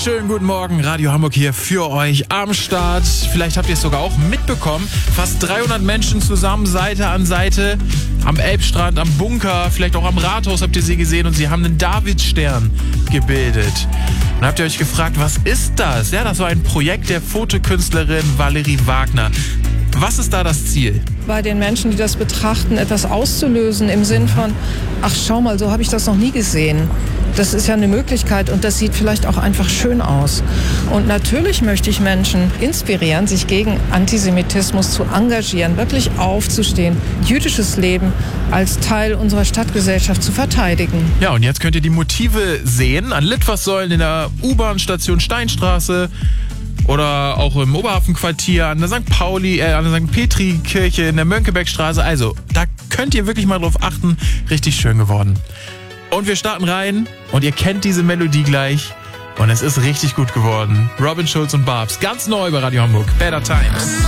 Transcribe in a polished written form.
Schönen guten Morgen, Radio Hamburg hier für euch am Start. Vielleicht habt ihr es sogar auch mitbekommen. Fast 300 Menschen zusammen, Seite an Seite, am Elbstrand, am Bunker, vielleicht auch am Rathaus habt ihr sie gesehen und sie haben einen Davidstern gebildet. Und habt ihr euch gefragt, was ist das? Ja, das war ein Projekt der Fotokünstlerin Valerie Wagner. Was ist da das Ziel? Bei den Menschen, die das betrachten, etwas auszulösen im Sinn von, ach schau mal, so habe ich das noch nie gesehen. Das ist ja eine Möglichkeit und das sieht vielleicht auch einfach schön aus. Und natürlich möchte ich Menschen inspirieren, sich gegen Antisemitismus zu engagieren, wirklich aufzustehen, jüdisches Leben als Teil unserer Stadtgesellschaft zu verteidigen. Ja, und jetzt könnt ihr die Motive sehen an Litfaßsäulen in der U-Bahn-Station Steinstraße oder auch im Oberhafenquartier, an der St. Petri-Kirche, in der Mönckebergstraße. Also, da könnt ihr wirklich mal drauf achten. Richtig schön geworden. Und wir starten rein und ihr kennt diese Melodie gleich. Und es ist richtig gut geworden. Robin Schulz und Barbs, ganz neu bei Radio Hamburg. Better Times.